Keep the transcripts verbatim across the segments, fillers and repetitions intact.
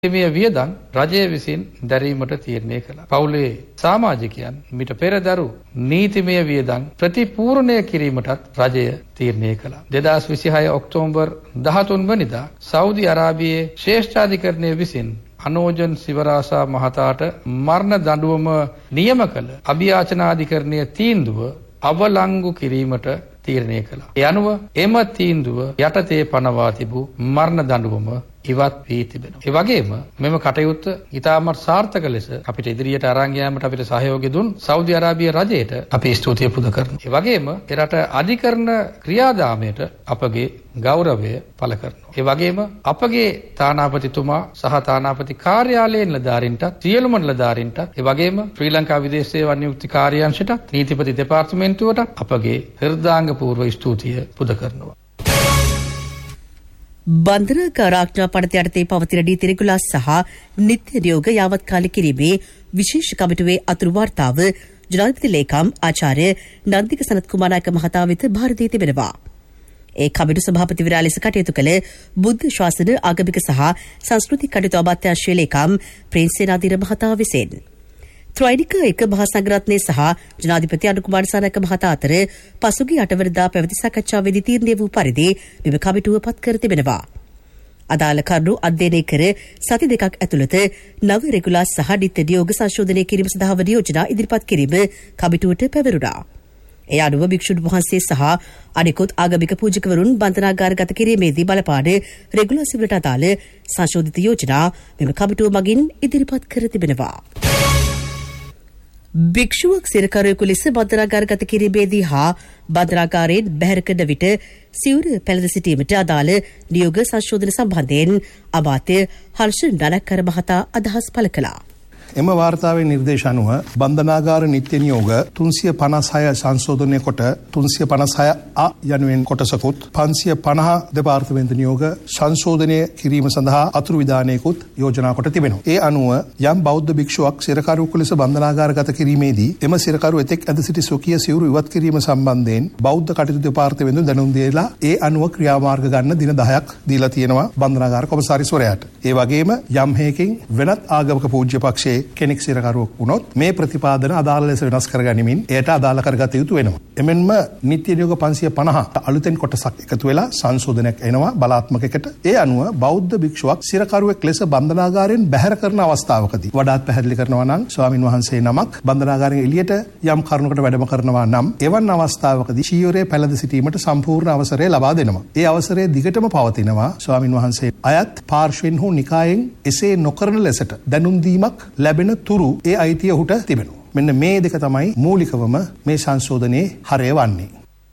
මේ වියදම් රජය විසින් දැරීමට තීරණය කළා. පවුලේ සමාජිකයන් මිට පෙරදරු නීතිමය වියදම් ප්‍රතිපූර්ණය කිරීමටත් රජය තීරණය කළා. දෙදාස් විසිහය ඔක්තෝබර් දහතුන් වෙනිදා සෞදි අරාබියේ ශ්‍රේෂ්ඨාධිකරණය විසින් අනෝජන් සිවරාසා මහතාට මරණ දඬුවම නියම කළ අභියාචනාධිකරණයේ තීන්දුව අවලංගු කිරීමට තීරණය කළා. ඒ අනුව එම තීන්දුව යටතේ පනවා තිබූ මරණ දඬුවම ඉවත් වී තිබෙනවා. ඒ වගේම මෙම කටයුත්ත ඉතාමත් සාර්ථක ලෙස අපිට ඉදිරියට අරන් යාමට අපිට සහයෝගය දුන් සෞදි අරාබිය රජයට අපි ස්තුතිය පුද කරනවා. ඒ වගේම එරට අධිකරණ ක්‍රියාදාමයට අපගේ ගෞරවය පළ කරනවා. ඒ වගේම අපගේ තානාපතිතුමා සහ තානාපති කාර්යාලයේ නිලධාරීන්ට සියලුම නිලධාරීන්ට ඒ වගේම ශ්‍රී ලංකා විදේශ සේවා නියුක්ති කාර්යාංශයට නීතිපති දෙපාර්තමේන්තුවට අපගේ හෘදයාංගපූර්ව ස්තුතිය පුද කරනවා. බන්දර කාරාඥා පනත යටතේ පවතින නීති රෙගුලා සහ නිත්‍ය නියෝග යාවත්කාලික කිරීමේ විශේෂ කමිටුවේ අතුරු වාර්තාව ජනාධිපති ලේකම් ආචාර්ය නන්දික සනත් කුමාරනායක මහතා වෙත භාර දී තිබෙනවා. ඒ කමිටු සභාපතිවරයා ලෙස කටයුතු කළ බුද්ධ ශාසන ආගමික සහ සංස්කෘතික කටයුතු අමාත්‍යාංශයේ ලේකම් ප්‍රේම්සේනාධිර මහතා විසින් ත්‍රිනික එක මහා සංඝරත්නය සහ ජනාධිපති අනුකුමාර සානක මහතා අතර පසුගිය අටවැනිදා පැවති සාකච්ඡාවේදී තීරණය වූ පරිදි මෙම කමිටුව පත් කර තිබෙනවා. අදාළ කරුණු අධ්‍යයනය කර සති දෙකක් ඇතුළත නව රෙගුලා සහ නිත්‍ය නියෝග සංශෝධනය කිරීම සඳහා වන යෝජනා ඉදිරිපත් කිරීම කමිටුවට පැවරුණා. ඒ අනුව භික්ෂුන් වහන්සේ සහ අනෙකුත් ආගමික පූජකවරුන් බන්ධනාගාරගත කිරීමේදී බලපාන රෙගුලාසි වලට අදාළ සංශෝධිත යෝජනා මෙම කමිටුව මගින් ඉදිරිපත් කර තිබෙනවා. භික්ෂුවක් සිරකරුවෙකු ලෙස බන්ධනාගාරගත කිරීමේදී හා බන්ධනාගාරයෙන් බැහැර කරන විට සිවුර පැළඳ සිටීමට අදාළ නියෝග සංශෝධන සම්බන්ධයෙන් අමාත්‍ය හර්ෂ නනක්කර මහතා අදහස් පළ කළා. එම වාර්තාවේ නිර්දේශ අනුව බන්ධනාගාර නිත්‍ය නියෝග තුන්සිය පනස් හය සංශෝධනය කොට තුන්සිය පනස් හය අ යනුවෙන් කොටසකුත් පන්සිය පනහ දෙපාර්තමේන්තු නියෝග සංශෝධනය කිරීම සඳහා අතුරු විධානයකුත් යෝජනා කොට තිබෙනවා. ඒ අනුව යම් බෞද්ධ භික්ෂුවක් සිරකරුවෙකු ලෙස බන්ධනාගාරගත කිරීමේදී එම සිරකරුව එතෙක් ඇඳ සිටි ස්වකීය සිවුරු ඉවත් කිරීම සම්බන්ධයෙන් බෞද්ධ කටයුතු දෙපාර්තමේන්තුව දැනුම් දීලා ඒ අනුව ක්‍රියාමාර්ග ගන්න දින දහයක් දීලා තියෙනවා බන්ධනාගාර කොමසාරිස්වරයාට. ඒ වගේම යම් හේකින් වෙනත් ආගමික පූජ්‍ය පක්ෂයේ කෙනෙක් සිරකරුවෙක් වුණොත් මේ ප්‍රතිපාදන අදාළ ලෙස වෙනස් කරගනිමින් එයට අදාළ කරගත යුතු වෙනවා. එමෙන්ම නිත්‍ය නියෝග පන්සිය පනහ අලුතෙන් කොටසක් එකතු වෙලා සංශෝධනයක් එනවා බලාත්මකයකට. ඒ අනුව බෞද්ධ භික්ෂුවක් සිරකරුවෙක් ලෙස බන්ධනාගාරයෙන් බැහැර කරන අවස්ථාවකදී වඩාත් පැහැදිලි කරනවා නම් ස්වාමින් වහන්සේ නමක් බන්ධනාගාරයෙන් එළියට යම් කරුණකට වැඩම කරනවා නම් එවන් අවස්ථාවකදී චීවරය පැළඳ සිටීමට සම්පූර්ණ අවසරය ලබා දෙනවා. ඒ අවසරය දිගටම පවතිනවා. ස්වාමින් වහන්සේ අයත් පාර්ශ්වෙන් හෝ නිකායෙන් එසේ නොකරන ලෙසට දැනුම් දීමක් ලැබෙන තුරු ඒ අයිතිය ඔහුට තිබෙනවා. මෙන්න මේ දෙක තමයි මූලිකවම මේ සංශෝධනයේ හරය වන්නේ.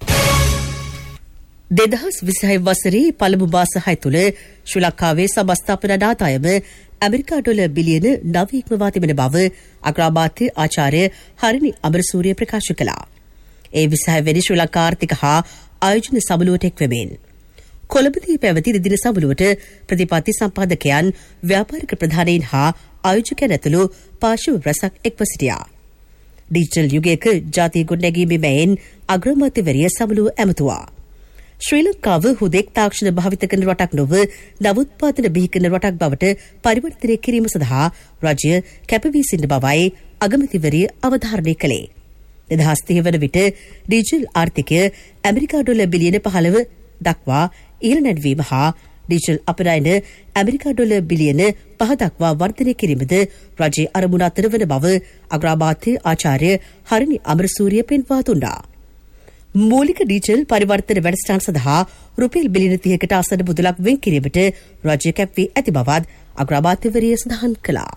දෙදහස් විසිහය වසරේ පළමු මාස හය තුළ ශ්‍රී ලංකාවේ සමස්ථාපන නාතායම ඇමරිකා ඩොලර් බිලියන නවය ඉක්මවා තිබෙන බව අග්‍රාමාත්‍ය ආචාර්ය හරිනි අමරසූරිය ප්‍රකාශ කළා. ඒ විසිහය වෙනි ශ්‍රී ලංකා ආර්ථික හා ආයෝජන සමුළුවට එක්වෙමින් කොළඹදී පැවති දින සමුළුවට ප්‍රතිපත්ති සම්පාදකයන් ව්‍යාපාරික ප්‍රධානීන් හා ආයෝජකයන් ඇතුළු පාර්ශ්ව රැසක් එක්ව සිටියා. ඩිජිටල් යුගයක ජාතිය ගොඩනැගීමේ මෙයින් අග්‍රාමාත්‍යවරිය සමුළුව ඇමතුවා. ශ්‍රී ලංකාව හුදෙක් තාක්ෂණ භාවිත කරන රටක් නොව නවෝත්පාදන බිහි කරන රටක් බවට පරිවර්තනය කිරීම සඳහා රජය කැපවී සිටින බවයි අගමැතිවරිය අවධාරණය කළේ. දෙදහස් තිහ වන විට ඩිජිටල් ආර්ථිකය ඇමරිකා ඩොලර් බිලියන පහළව දක්වා ඉහළ නැංවීම හා ඩිජිටල් අපනයන ඇමරිකා ඩොලර් බිලියන පහ දක්වා වර්ධනය කිරීමද රජයේ අරමුණ අතර වන බව අග්‍රාමාත්‍ය ආචාර්ය හරිනි අමරසූරිය පෙන්වා දුන්නා. මූලික ඩිජිටල් පරිවර්තන වැඩසටහන් සඳහා රුපියල් බිලියන තිහකට ආසන්න මුදලක් වෙන් කිරීමට රජය කැපවී ඇති බවත් අග්‍රාමාත්‍යවරිය සඳහන් කළා.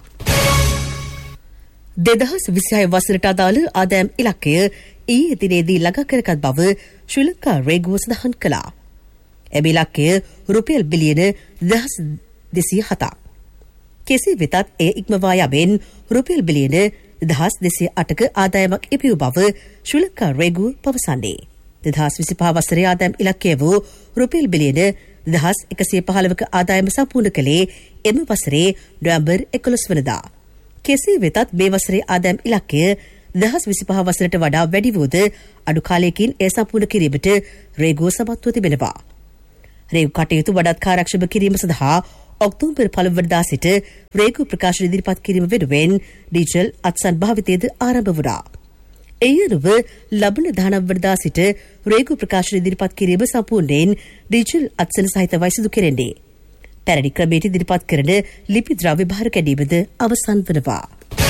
දෙදහස් විසිහය වසරට අදාළ ආදායම් ඉලක්කය ඊයේ දිනේදී ළඟා කරගත් බව ශ්‍රී ලංකා රේගුව සඳහන් කළා. එම ඉලක්කය රුපියල් බිලියන දහස් දෙසිය හතක්. කෙසේ වෙතත් එය ඉක්මවා යමින් රුපියල් බිලියන දහස් දෙසිය අටක ආදායමක් ඉපියූ බව ශ්‍රී ලංකා රේගුව පවසන්නේ. දෙදහස් විසිපහ වසරේ ආදායම් ඉලක්කය වූ රුපියල් බිලියන දහස් එකසිය පහළවක ආදායම සම්පූර්ණ කළේ එම වසරේ නොවැම්බර් එකොළොස් වනදා. කෙසේ වෙතත් මේ වසරේ ආදායම් ඉලක්කය දහස් විසිපහ වසරට වඩා වැඩි වූද අඩු කාලයකින් එය සම්පූර්ණ කිරීමට රේගුව සමත්ව තිබෙනවා. රේගු කටයුතු වඩාත් කාර්යක්ෂම කිරීම සඳහා ඔක්තෝබර් පළමුවනදා සිට රේගු ප්‍රකාශන ඉදිරිපත් කිරීම වෙනුවෙන් ඩිජිටල් අත්සන් භාවිතයද ආරම්භ වුණා. ඒ අනුව ලබන දහනවවනදා සිට රේගු ප්‍රකාශන ඉදිරිපත් කිරීම සම්පූර්ණයෙන් ඩිජිටල් අත්සන් සහිතවයි සිදු කෙරෙන්නේ. පැරණි ක්‍රමයට ඉදිරිපත් කරන ලිපි ද්‍රව්‍ය භාර කැඩීමද අවසන් වනවා.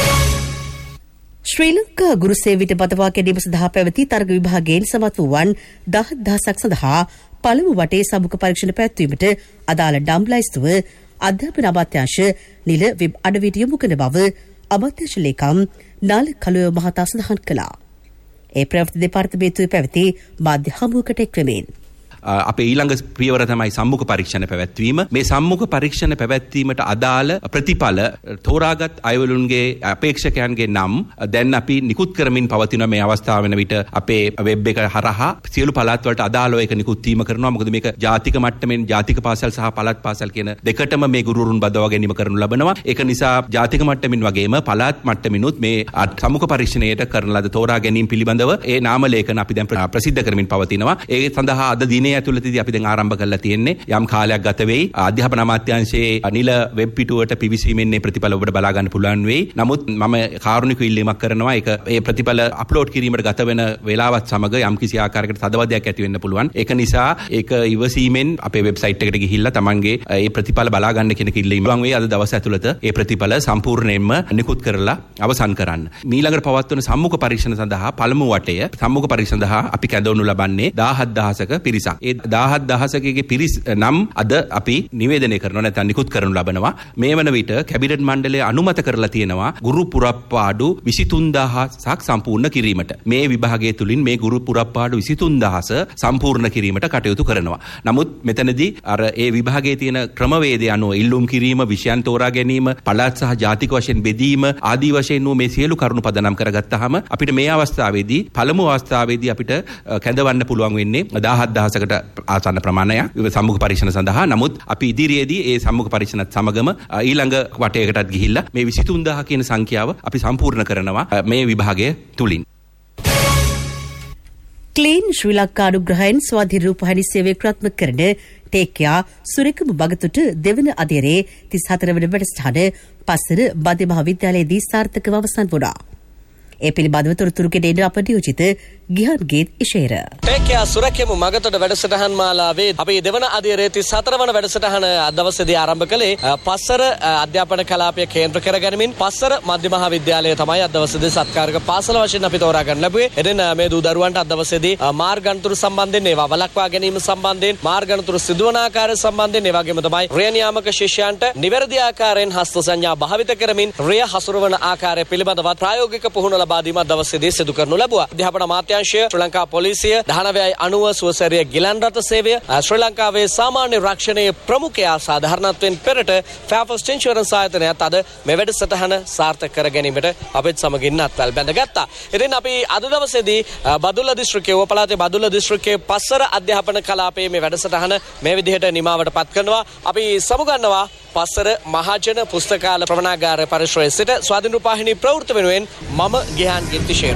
ශ්‍රී ලංකා ගුරු සේවයට බදවා ගැනීම සඳහා පැවති තරග විභාගයෙන් සමත් වූවන් දහ දහසක් සඳහා පළමු වටේ සමුක පරීක්ෂණ පැවැත්වීමට අදාළ ඩම් ලයිස්තුව අධ්‍යාපන අමාත්‍යාංශ නිල වෙබ් අඩවියට යොමු කරන බව අමාත්‍යාංශ ලේකම් නාල කළුව මහතා සඳහන් කළා. ඒ ප්‍රවෘත්ති දෙපාර්තමේන්තුවේ පැවති මාධ්‍ය හමුවකට එක්වමින් අපේ ඊළඟ පියවර තමයි සම්මුඛ පරීක්ෂණ පැවැත්වීම. මේ සම්මුඛ පරීක්ෂණ පැවැත්වීමට අදාළ ප්‍රතිඵල තෝරාගත් අයවලුන්ගේ අපේක්ෂකයන්ගේ නම් දැන් අපි නිකුත් කරමින් පවතින මේ අවස්ථාව වෙන විට අපේ වෙබ් එක හරහා සියලු පළාත් වලට අදාළව ඒක නිකුත් වීම කරනවා. මොකද මේක ජාතික මට්ටමින් ජාතික පාසල් සහ පළාත් පාසල් කියන දෙකටම මේ ගුරුවරුන් බදවා ගැනීම කරනු ලබනවා. ඒක නිසා ජාතික මට්ටමින් වගේම පළාත් මට්ටමිනුත් මේ සම්මුඛ පරීක්ෂණයට කරන ලද තෝරා ගැනීම පිළිබඳව ඒ නාම ලේඛන අපි දැන් ප්‍රසිද්ධ කරමින් පවතිනවා. ඒ සඳහා අද දිනේ ඇතුළතදී අපි දැන් ආරම්භ කරලා තියෙන්නේ. යම් කාලයක් ගත වෙයි. අධ්‍යාපන අමාත්‍යාංශයේ අනිල වෙබ් පිටුවට පිවිසීමෙන් මේ ප්‍රතිඵල ඔබට බලා ගන්න පුළුවන් වෙයි. නමුත් මම කාරුණික ඉල්ලීමක් කරනවා. ඒක ඒ ප්‍රතිඵල අප්ලෝඩ් කිරීමට ගත වෙන වේලාවත් සමග යම් කිසි ආකාරයකට තදවදයක් ඇති වෙන්න පුළුවන්. ඒක නිසා ඒක ඉවසීමෙන් අපේ වෙබ්සයිට් එකට ගිහිල්ලා තමන්ගේ ඒ ප්‍රතිඵල බලා ගන්න කෙනෙක් ඉල්ලීම පුළුවන් වෙයි. අද දවස් ඇතුළත ඒ ප්‍රතිඵල සම්පූර්ණයෙන්ම නිකුත් කරලා අවසන් කරන්න. මීළඟට පවත්වන සම්මුඛ පරීක්ෂණ සඳහා පළමු වටය සම්මුඛ පරීක්ෂණ සඳහා අපි කැඳවනු ලබන්නේ දහහත් දහසක පිරිසක්. ඒ දහහත් දහසකගේ පිරිස් නම් අද අපි නිවේදනය කරනවා නැත්නම් නිකුත් කරනු ලබනවා. මේ වන විට කැබිනට් මණ්ඩලය අනුමත කරලා තියෙනවා ගුරු පුරප්පාඩු විසිතුන් දහසක් සම්පූර්ණ කිරීමට. මේ විභාගය තුලින් මේ ගුරු පුරප්පාඩු විසිතුන් දහස සම්පූර්ණ කිරීමට කටයුතු කරනවා. නමුත් මෙතනදී අර ඒ විභාගයේ තියෙන ක්‍රමවේදය අනුව ඉල්ලුම් කිරීම, විෂයන් තෝරා ගැනීම, පළාත් සහ ජාතික වශයෙන් බෙදීම ආදී වශයෙන් වූ මේ සියලු කරුණු පදනම් කරගත්තාම අපිට මේ අවස්ථාවේදී පළමු අවස්ථාවේදී අපිට කැඳවන්න පුළුවන් වෙන්නේ දහහත් දහසකට ආසන්න ප්‍රමාණයක් සම්මුඛ පරීක්ෂණ සඳහා. නමුත් අපි ඉදිරියේදී ඒ සම්මුඛ පරීක්ෂණත් සමගම ඊළඟ වටයකටත් ගිහිල්ලා මේ විසිතුන් දහස කියන සංඛ්‍යාව අපි සම්පූර්ණ කරනවා මේ විභාගය තුලින්. ක්ලීන් ශ්‍රී ලංකා අනුග්‍රහයෙන් ස්වාධීන රූපවාහිනී සේවය ක්‍රියාත්මක කරන ටේක්යා සුරේකම බගතුට දෙවන අධීරයේ තිස් හතර වන වැඩසටහන පස්සර බන්දි මහ විද්‍යාලයේදී සාර්ථකව අවසන් වුණා. ඒ පිළිබඳව තොරතුරු ගෙනෙන අප නියෝජිත ගිහන්ගේත් ඉෂේර. ටේක්යා සුරකෙමු මගතොට වැඩසටහන් මාලාවේ අපි දෙවන අධීරයේ තිස් හතර වන වැඩසටහන අද දවසේදී ආරම්භ කළේ පස්සර අධ්‍යාපන කලාපය කේන්ද්‍ර කරගැනීමෙන් පස්සර මධ්‍ය මහා විද්‍යාලය තමයි අද දවසේදී සත්කාරක පාසල වශයෙන් අපි තෝරා ගන්න ලැබුවේ. එදින මේ දූ දරුවන්ට අද දවසේදී මාර්ගණතුරු සම්බන්ධයෙන් ඒවා වළක්වා ගැනීම සම්බන්ධයෙන් මාර්ගණතුරු සිදුවන ආකාරය සම්බන්ධයෙන් ඒ වගේම තමයි රිය නියාමක ශිෂ්‍යයන්ට නිවැරදි ආකාරයෙන් හස්ත සංඥා භාවිත කරමින් රිය හසුරවන ආකාරය පිළිබඳව ප්‍රායෝගික පුහුණුව ලබා දීම දවසේදී සිදු කරනු ලැබුවා. අධ්‍යාපන අමාත්‍යාංශය, ශ්‍රී ලංකා පොලිසිය, දහනවයයි අනුව සුවසැරිය ගිලන් රථ සේවය, ශ්‍රී ලංකාවේ සාමාන්‍ය රක්ෂණයේ ප්‍රමුඛයා සාධාරණත්වයෙන් පෙරට ෆෑෆස්ට් ඉන්ෂුරන්ස් ආයතනයත් අද මේ වැඩසටහන සාර්ථක කර ගැනීමට අපිත් සමගින් අත්වැල් බැඳගත්තා. ඉතින් අපි අද දවසේදී බදුල්ල දිස්ත්‍රික්කයේ ඌව පළාතේ බදුල්ල දිස්ත්‍රික්කයේ පස්සර අධ්‍යාපන කලාපයේ මේ වැඩසටහන මේ විදිහට නිමාවට පත් කරනවා. අපි සමුගන්නවා පස්සර මහජන පුස්තකාල ප්‍රවණාගාර පරිශ්‍රයේ සිට ස්වාධීන රූපවාහිනී ප්‍රවෘත්ති වෙනුවෙන් මම ගිහාන් ගෙත්තිශේර.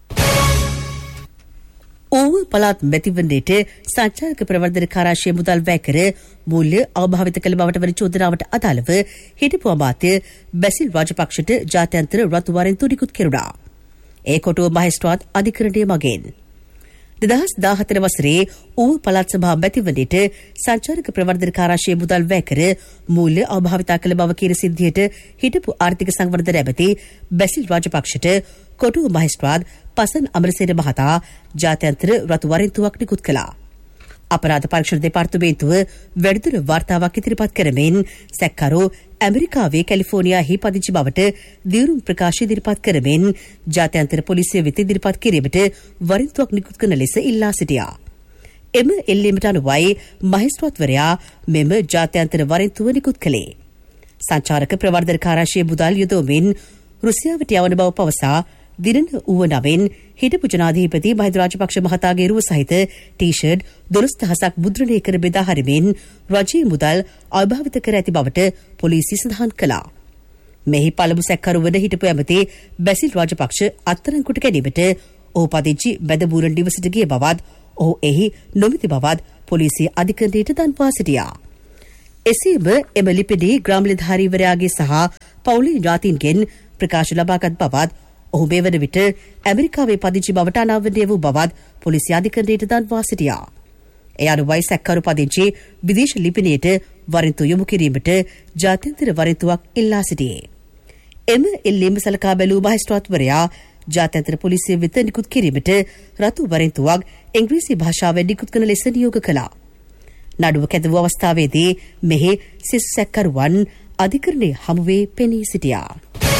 ඌව පළාත් මැතිවරණයට සංචාරක ප්‍රවර්ධන කාර්යාංශයේ මුදල් වැය කර මූල්‍ය අවභාවිත කළ බවට වන චෝදනාවට අදාළව හිටපු අමාත්‍ය බැසිල් රාජපක්ෂට ජාත්‍යන්තර රතු වරෙන්තු නිකුත් කෙරුණා. ඒ කොටුව මහේස්ත්‍රාත් අධිකරණය මගින් දෙදහස් දාහතර වසරේ ඌව පළාත් සභා මැතිවරණයට සංචාරක ප්‍රවර්ධන කාර්යාංශයේ මුදල් වැය කර මූල්‍ය අවභාවිත කළ බව කියන සිද්ධියට හිටපු ආර්ථික සංවර්ධන ඇමති බැසිල් රාජපක්ෂට කොටුව මහේස්ත්‍රාත් පසන් අමරසේන මහතා ජාත්‍යන්තර රතු වරෙන්තුවක් නිකුත් කළා. අපරාධ පරීක්ෂණ දෙපාර්තමේන්තුව වැඩිදුර වාර්තාවක් ඉදිරිපත් කරමින් සැකකරු ඇමරිකාවේ කැලිෆෝනියාහි පදිංචි බවට දියුණුම් ප්‍රකාශ ඉදිරිපත් කරමින් ජාත්‍යන්තර පොලිසිය වෙත ඉදිරිපත් කිරීමට වරෙන්තුවක් නිකුත් කරන ලෙස ඉල්ලා සිටියා. එම එල්ලීමට අනුවයි මහේස්ත්‍රාත්වරයා මෙම ජාත්‍යන්තර වරෙන්තුව නිකුත් කළේ. සංචාරක ප්‍රවර්ධන කාර්යාංශයේ මුදල් යොදවමින් රුසියාවට යවන බව පවසා දිනන ඌව නවෙන් හිටපු ජනාධිපති මහින්ද රාජපක්ෂ මහතාගේ රුව සහිත ටී-ෂර්ට් දොළොස් දහසක් මුද්‍රණය කර බෙදා හරිමින් රජයේ මුදල් අභාවිත කර ඇති බවට පොලිසිය සඳහන් කළා. මෙහි පළමු සැකකරු වන හිටපු ඇමති බැසිල් රාජපක්ෂ අත්අඩංගුවට ගැනීමට ඔහු පදිංචි බැදබූරන් නිවසට ගිය බවත් ඔහු එහි නොමැති බවත් පොලිසිය අධිකරණයට දන්වා සිටියා. එසේම එම ලිපිනී ග්‍රාමනිලධාරීවරයාගේ සහ පවුලේ ඥාතීන්ගෙන් ප්‍රකාශ ලබාගත් බවත් ඔහු මේ වන විට ඇමරිකාවේ පදිංචි බවට අනාවරණය වූ බවත් පොලිසිය අධිකරණයට දන්වා සිටියා. ඒ අනුවයි සැකකරු පදිංචි විදේශ ලිපිනයට වරින්තු යොමු කිරීමට ජාත්‍යන්තර වරින්තුවක් ඉල්ලා සිටියේ. එම ඉල්ලීම සලකා බැලූ මහේස්ත්‍රාත්වරයා ජාත්‍යන්තර පොලිසිය වෙත නිකුත් කිරීමට රතු වරින්තුවක් ඉංග්‍රීසි භාෂාවෙන් නිකුත් කරන ලෙස නියෝග කළා. නඩුව කැඳවූ අවස්ථාවේදී මෙහි සිසු සැකකරුවන් අධිකරණයේ හමුවේ පෙනී සිටියා.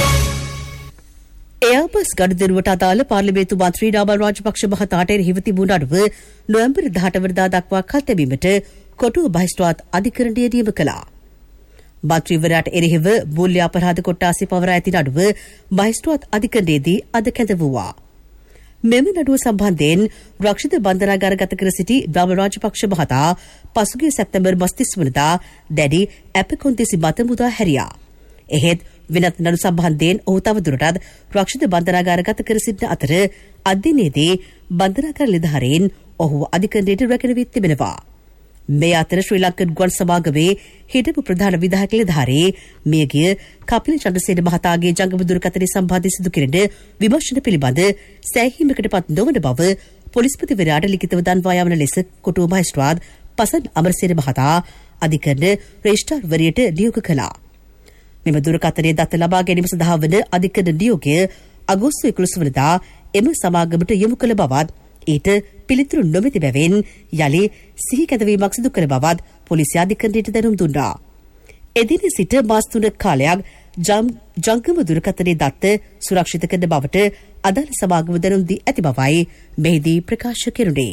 එයාබස් ගනුදෙනුවට අදාළ පාර්ලිමේන්තු මන්ත්‍රී නාමල් රාජපක්ෂ මහතාට එරෙහිව තිබූ නඩුව නොවැම්බර් දහඅට වනදා දක්වා කල් තැබීමට කොටුව බහිස්ත්‍රාත් අධිකරණය නියම කළා. මන්ත්‍රීවරයාට එරෙහිව මූල්‍ය අපරාධ කොට්ටාසේ පවරා ඇති නඩුව බහිස්ත්‍රාත් අධිකරණයේදී අද කැඳවුවා. මෙම නඩුව සම්බන්ධයෙන් රක්ෂිත බන්ධනාගාරගත කර සිටි නාමල් රාජපක්ෂ මහතා පසුගිය සැප්තැම්බර් මාස තිස් වනදා දැඩි ඇපකොන්දේසි මත මුදා හැරියා. එහෙත් වෙනත් නඩු සම්බන්ධයෙන් ඔහු තවදුරටත් රක්ෂිත බන්ධනාගාරගත කර සිටින අතර අධ්‍යයනයේදී බන්ධනාගාර නිලධාරීන් ඔහු අධිකරණයට රැගෙන තිබෙනවා. මේ අතර ශ්‍රී ලංකන් ගුවන් සමාගමේ හිටපු ප්‍රධාන විධායක නිලධාරී මියගිය කපිල චන්ද්‍රසේන මහතාගේ ජංගම දුරකථනය සම්බන්ධයෙන් සිදු කෙරෙන විමර්ශන පිළිබඳ සෑහීමකට පත් නොවන බව පොලිස්පතිවරයාට ලිඛිතව දන්වා යවන ලෙස කොටුව මහේස්ත්‍රාත් පසන් අමරසේන මහතා අධිකරණ රෙජිස්ට්‍රාර්වරියට නියෝග කළා. මෙම දුරකථනයේ දත ලබා ගැනීම සඳහා වන අධිකරණ නියෝගය අගෝස්තු එකොළොස් වනදා එම සමාගමට යොමු කළ බවත් ඊට පිළිතුරු නොමැති බැවින් යලි සිහි කැදවීමක් සිදු කළ බවත් පොලිසිය අධිකරණයට දැනුම් දුන්නා. එදින සිට මාස තුනක කාලයක් ජංගම දුරකථනයේ දත්ත සුරක්ෂිත කරන බවට අදාළ සමාගම දැනුම් දී ඇති බවයි මෙහිදී ප්‍රකාශ කෙරුණේ.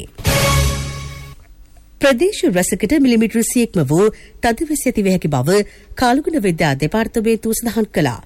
ප්‍රදේශ රැසකට මිලිමීටර සියයක්ම වූ තදවැසි ඇතිවිය හැකි බව කාලගුණ විද්‍යා දෙපාර්තමේන්තුව සඳහන් කළා.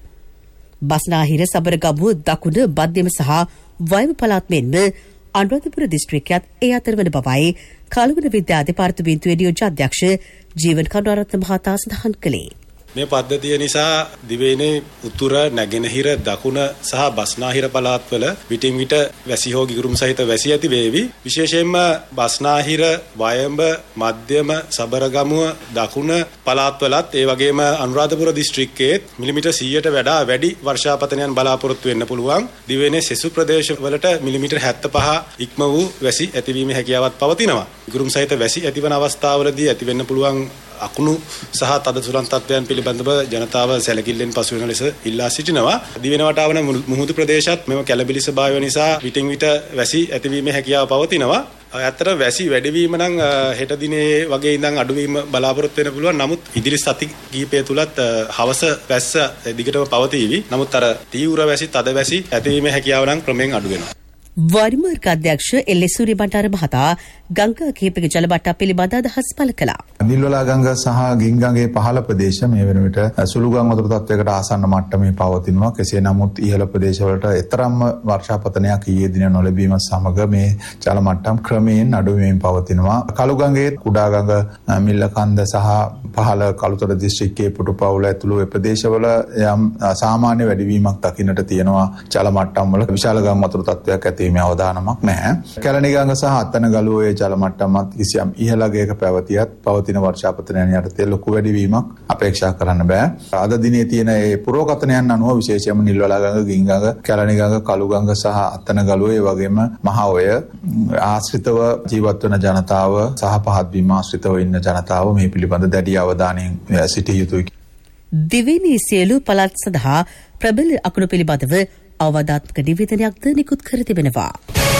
බස්නාහිර සබරගමුව දකුණ මධ්‍යම සහ වයඹ පළාත් මෙන්ම අනුරාධපුර දිස්ත්‍රික්කයත් ඒ අතර වන බවයි කාලගුණ විද්‍යා දෙපාර්තමේන්තුවේ නියෝජ්‍ය අධ්‍යක්ෂ ජීවන් කරුණාරත්න මහතා සඳහන් කළේ. මේ පද්ධතිය නිසා දිවයිනේ උතුර නැගෙනහිර දකුණ සහ බස්නාහිර පළාත්වල විටින් විට වැසි හෝ ගිගුරුම් සහිත වැසි ඇති වේවි. විශේෂයෙන්ම බස්නාහිර වයඹ මධ්‍යම සබරගමුව දකුණ පළාත්වලත් ඒ වගේම අනුරාධපුර දිස්ත්‍රික්කයේ මිලිමීටර් සීයට වඩා වැඩි වර්ෂාපතනයන් බලාපොරොත්තු වෙන්න පුළුවන්. දිවයිනේ සෙසු ප්‍රදේශවලට මිලිමීටර් හැත්තෑ පහ ඉක්ම වූ වැසි ඇතිවීමේ හැකියාවක් පවතිනවා. ගිගුරුම් සහිත වැසි ඇතිවන අවස්ථාවලදී ඇති වෙන්න පුළුවන් අකුණු සහ තද සුළං තත්ත්වයන් පිළිබඳව ජනතාව සැලකිල්ලෙන් පසු වෙන ලෙස ඉල්ලා සිටිනවා. දිවෙන වටාවන මුහුදු ප්‍රදේශත් මෙම කැළඹිලි ස්වභාවය නිසා විටින් විට වැසි ඇතිවීමේ හැකියාව පවතිනවා. ඇත්තට වැසි වැඩිවීම නම් හෙට දිනේ වගේ ඉඳන් අඩුවීම බලාපොරොත්තු වෙන්න පුළුවන්. නමුත් ඉදිරි සති කිහිපය තුලත් හවස වැස්ස දිගටම පවතීවි. නමුත් අර තීව්‍ර වැසි, තද වැසි ඇතිවීමේ හැකියාව නම් ක්‍රමෙන් අඩු වෙනවා. වාරිමාර්ග අධ්‍යක්ෂ එල් එස් සූරිය බණ්ඩාර මහතා ගංගා කිහිපයක ජල මට්ටම් පිළිබඳ අදහස් පළ කළා. නිල්වලා ගංග සහ ගින්ගඟේ පහළ ප්‍රදේශ මේ වෙන විට සුළු ගම් වතුර තත්වයකට ආසන්න මට්ටමේ පවතිනවා. කෙසේ නමුත් ඉහළ ප්‍රදේශවලට එතරම්ම වර්ෂාපතනයක් ඊයේ දින නොලැබීම සමග මේ ජල මට්ටම් ක්‍රමයෙන් අඩු වෙමින් පවතිනවා. කළුගඟේ කුඩා ගඟ මිල්ලකන්ද සහ පහළ කළුතර දිස්ත්‍රික්කයේ පුටුපවුල ඇතුළු ප්‍රදේශවල යම් සාමාන්‍ය වැඩිවීමක් දකින්නට තියෙනවා. ජල මට්ටම් වල විශාල ගම් වතුර තත්වයක් ඇති මේ අවදානමක් නැහැ. කැලණිගඟ සහ අත්තනගලුවේ ජල මට්ටමත් කිසියම් ඉහළගයක පැවතියත් පවතින වර්ෂාපතනයන් යටතේ ලොකු වැඩිවීමක් අපේක්ෂා කරන්න බෑ. අද දිනේ තියෙන මේ පුරෝකථනයන් අනුව විශේෂයෙන්ම නිල්වලා ගඟ, ගින්ගඟ, කැලණිගඟ, කළුගඟ සහ අත්තනගලුවේ වගේම මහඔය ආශ්‍රිතව ජීවත් වන ජනතාව සහ පහත් බිම් ආශ්‍රිතව ඉන්න ජනතාව මේ පිළිබඳ දැඩි අවධානයෙන් සිටිය යුතුයි. දිවයිනේ සියලු පළාත් සඳහා ප්‍රබල අකුණු පිළිබඳව අවදාත්මක නිවේදනයක්ද නිකුත් කර තිබෙනවා.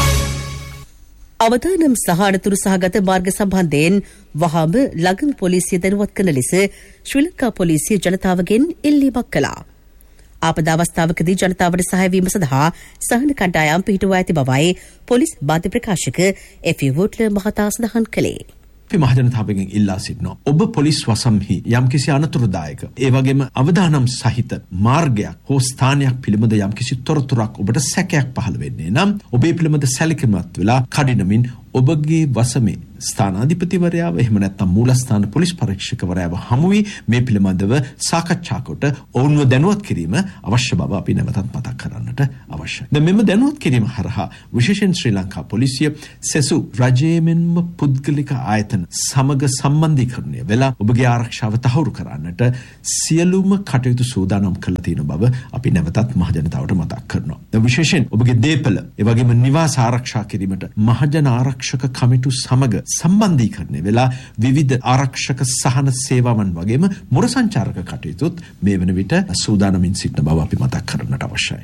අවදානම් සහ අනතුරු සහගත මාර්ග සම්බන්ධයෙන් වහාම ළඟම පොලිසිය දැනුවත් කරන ලෙස ශ්‍රී ලංකා පොලිසිය ජනතාවගෙන් ඉල්ලීමක් කළා. ආපදා අවස්ථාවකදී ජනතාවට සහාය වීම සඳහා සහන කණ්ඩායම් පිහිටුවා ඇති බවයි පොලිස් මාධ්‍ය ප්‍රකාශක එෆ් යූ වෝට්ලර් මහතා සඳහන් කළේ. අපි මහජනතාවගෙන් ඉල්ලා සිටිනවා. ඔබ පොලිස් වසම්හි යම්කිසි අනතුරුදායක ඒ වගේම අවදානම් සහිත මාර්ගයක් හෝ ස්ථානයක් පිළිබඳ යම්කිසි තොරතුරක් ඔබට සැකයක් පහළ වෙන්නේ නම් ඔබේ පිළිබඳ සැලකිලිමත් වෙලා කඩිනමින් ඔබගේ වසමේ ස්ථානාධිපතිවරයාව එහෙම නැත්නම් මූලස්ථාන පොලිස් පරීක්ෂකවරයාව හමු වී මේ පිළිබඳව සාකච්ඡා කොට ඔවුන්ව දැනුවත් කිරීම අවශ්‍ය බව අපි නැවතත් මතක් කරන්නට අවශ්‍යයි. දැන් මෙම දැනුවත් කිරීම හරහා විශේෂයෙන් ශ්‍රී ලංකා පොලිසිය සෙසු රජයේ මෙන්ම පුද්ගලික ආයතන සමග සම්බන්ධීකරණය වෙලා ඔබගේ ආරක්ෂාව තහවුරු කරන්නට සියලුම කටයුතු සූදානම් කරලා තියෙන බව අපි නැවතත් මහජනතාවට මතක් කරනවා. දැන් විශේෂයෙන් ඔබගේ දේපල ඒ වගේම නිවාස ආරක්ෂා කිරීමට මහජන ආරක්ෂක කමිටු සමග සම්බන්ධීකරණය වෙලා විවිධ ආරක්ෂක සහන සේවාවන් වගේම මුර සංචාරක කටයුතුත් මේ වන විට සූදානමින් සිටින බව අපි මතක් කරන්නට අවශ්‍යයි.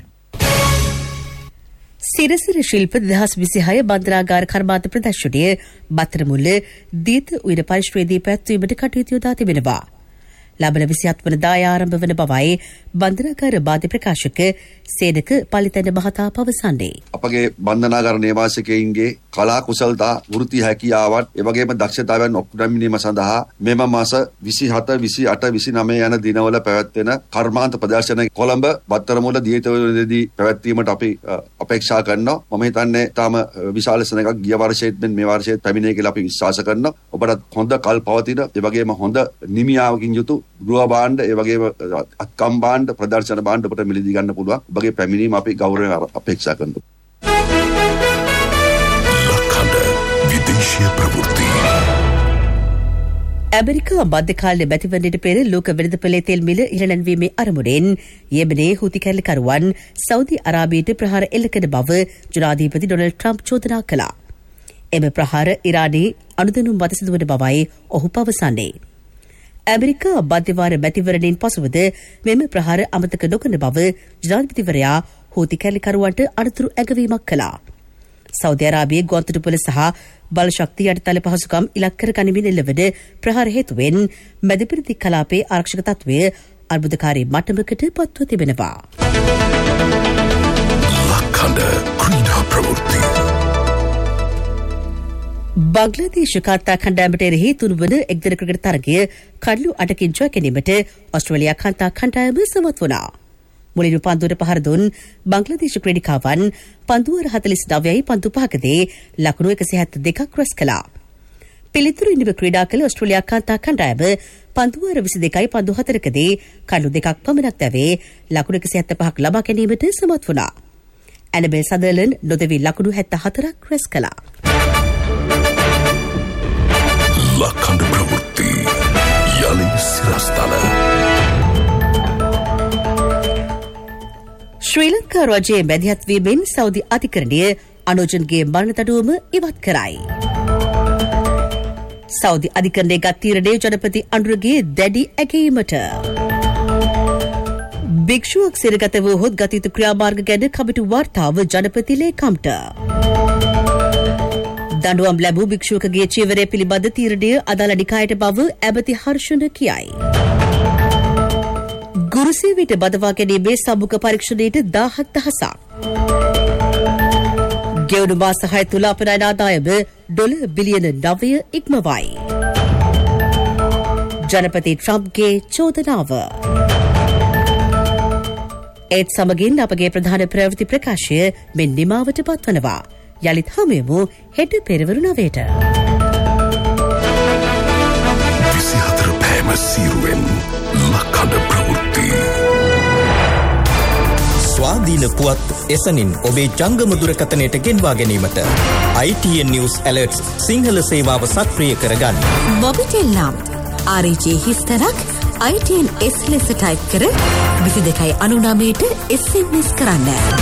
සිරසිර ශිල්ප දෙදහස් විසිහය බන්ධනාගාර කර්මාන්ත ප්‍රදර්ශනය බත්තරමුල්ල දීත උයන පරිශ්‍රයේදී පැවැත්වීමට කටයුතු යොදා තිබෙනවා. ලබන විසිහත් වනදා ආරම්භ වන බවයි බන්ධනාගාර බාධ්‍ය ප්‍රකාශක සේනක පලිතැන මහතා පවසන්නේ. අපගේ බන්ධනාගාර නේවාසිකයින්ගේ කලා කුසලතා වෘත්ති හැකියාවන් එවැගේම දක්ෂතාවයන් ඔප්නැමීම සඳහා මෙම මාස විසිහත විසිඅට විසිනවය යන දිනවල පැවැත්වෙන කර්මාන්ත ප්‍රදර්ශන කොළඹ බත්තරමුල්ල දීතවලදී පැවැත්වීමට අපි අපේක්ෂා කරනවා. මම හිතන්නේ තාම විශාල සෙනඟක් ගිය වර්ෂයේත් මේ වර්ෂයේත් පැමිණේ කියලා අපි විශ්වාස කරනවා. ඔබට හොඳ කල් පවතින එවැගේම හොඳ නිමියාවකින් යුතු ගෘහ භාණ්ඩ ඒ වගේම අත්කම් භාණ්ඩ ප්‍රදර්ශන භාණ්ඩ අපට මිලදී ගන්න පුළුවන්. ඔබගේ පැමිණීම අපි ගෞරවයෙන් අපේක්ෂා කරනවා. ලක්හඬ විදේශීය ප්‍රවෘත්ති. ඇමරිකා මධ්‍යකාලීන මැතිවරණයට පෙර ලෝක වෙළඳපොලේ තෙල් මිල ඉහළ නැංවීමේ අරමුණෙන් යෙමනේ හුති කැරලිකරුවන් සෞදි අරාබියට ප්‍රහාර එල්ල කරන බව ජනාධිපති ඩොනල්ඩ් ට්‍රම්ප් චෝදනා කළා. එම ප්‍රහාර ඉරානයේ අනුදැනුම් මත සිදුවන බවයි ඔහු පවසන්නේ. ඇමරිකා මධ්‍යවාර මැතිවරණයෙන් පසුවද මෙම ප්‍රහාර අමතක නොකරන බව ජනාධිපතිවරයා හූති කැරලිකරුවන්ට අනතුරු ඇගවීමක් කළා. සෞදි අරාබියේ ගුවන්තොටුපළ සහ බලශක්ති යටිතල පහසුකම් ඉලක්ක කර ගනිමින් එල්ලවන ප්‍රහාර හේතුවෙන් මැදපෙරදි කලාපයේ ආරක්ෂක තත්ත්වය අර්බුදකාරී මට්ටමකට පත්ව තිබෙනවා. ලක්හඬ ක්‍රීඩා ප්‍රවෘත්ති. බංග්ලාදේශ කාන්තා කණ්ඩායමට එරෙහි තුන්වන එක්දින ක්‍රිකට් තරගය කඩලු අටකින් ජය ගැනීමට ඔස්ට්‍රේලියා කාන්තා කණ්ඩායම සමත් වුණා. මුලින්ම පන්දුවට පහර දුන් බංග්ලාදේශ ක්‍රීඩිකාවන් පන්දුවර හතළිස් නවයයි පන්දු පහකදී ලකුණු එකසිය හැත්තෑ දෙකක් රැස් කළා. පිළිතුරු ඉනිම ක්‍රීඩා කළ ඔස්ට්‍රේලියා කාන්තා කණ්ඩායම පන්දුවර විසි දෙකයි පන්දු හතරකදී කඩලු දෙකක් පමණක් දැවේ ලකුණු එකසිය හැත්තෑ පහක් ලබා ගැනීමට සමත් වුණා. ඇනබෙල් සදර්ලන්ඩ් නොදෙවි ලකුණු හැත්තෑ හතරක් රැස් කළා. ලක්හඬ ප්‍රවෘත්ති යලි සිරස්තල. ශ්‍රී ලංකා රජයේ මැදිහත්වීමෙන් සෞදි අධිකරණය අනෝජන්ගේ මරණ දඬුවම ඉවත් කරයි. සෞදි අධිකරණයේ ගත් තීරණය ජනපති අනුරගේ දැඩි ඇගීමට. භික්ෂුවක් සිරගත වූහොත් ගත යුතු ක්‍රියාමාර්ග ගැන කමිටු වාර්තාව ජනපති ලේකම්ට. දඬුවම් ලැබූ භික්ෂුවකගේ චීවරය පිළිබඳ තීරණය අදාළ නිකායට බව ඇමති හර්ෂණ කියයි. ගුරුසේවයට බදවා ගැනීමේ සම්මුඛ පරීක්ෂණයට දාහත් දහසක්. ගෙවුණු මාස හය තුළ අපනයන ආදායම ඩොලර් බිලියන නවය ඉක්මවයි. ජනපති ට්‍රම්ප්ගේ චෝදනාව. ඒත් සමගින් අපගේ ප්‍රධාන ප්‍රවෘත්ති ප්‍රකාශය මෙන් නිමාවට පත්වනවා. යළිත් හමුවෙමු හෙට පෙරවරු නවයට. විසිහතර පෑම සීරුවෙන් ලක්හඬ ප්‍රවෘත්ති. ස්වාධීන පුවත් එසනින් ඔබේ ජංගම දුරකථනයට ගෙන්වා ගැනීමට I T N News Alerts Sinhala සේවාව සක්‍රිය කරගන්න. මොබිටෙල් නම් R J හිස්තරක් I T N S ලෙස ටයිප් කර විසි දෙකයි අනු නවයට S M S කරන්න.